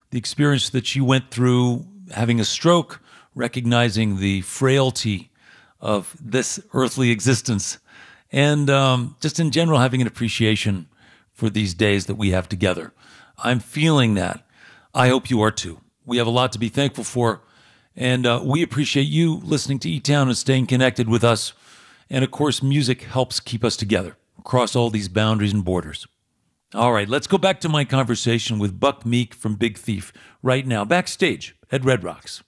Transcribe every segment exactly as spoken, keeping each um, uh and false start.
the experience that she went through having a stroke, recognizing the frailty of this earthly existence, and um, just in general having an appreciation for these days that we have together. I'm feeling that. I hope you are too. We have a lot to be thankful for, and uh, we appreciate you listening to E-Town and staying connected with us. And of course, music helps keep us together across all these boundaries and borders. All right, let's go back to my conversation with Buck Meek from Big Thief right now, backstage at Red Rocks.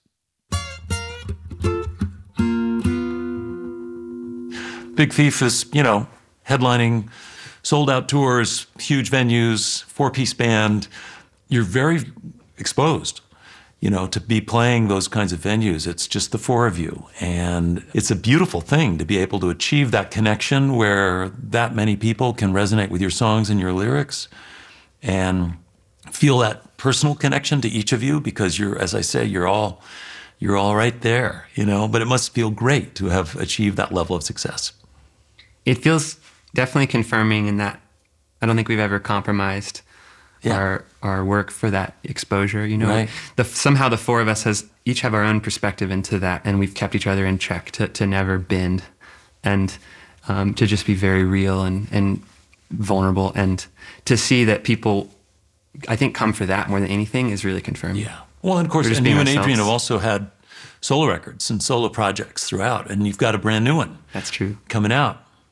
Big Thief is, you know, headlining sold-out tours, huge venues, four-piece band. You're very exposed, you know, to be playing those kinds of venues. It's just the four of you. And it's a beautiful thing to be able to achieve that connection where that many people can resonate with your songs and your lyrics and feel that personal connection to each of you, because you're, as I say, you're all, you're all right there, you know, but it must feel great to have achieved that level of success. It feels definitely confirming in that I don't think we've ever compromised yeah. our our work for that exposure. You know, right. the, somehow the four of us has each have our own perspective into that, and we've kept each other in check to, to never bend, and um, to just be very real and, and vulnerable, and to see that people, I think, come for that more than anything is really confirming. Yeah. Well, and of course, and you and Adrian have also had solo records and solo projects throughout, and you've got a brand new one. That's true. Coming out.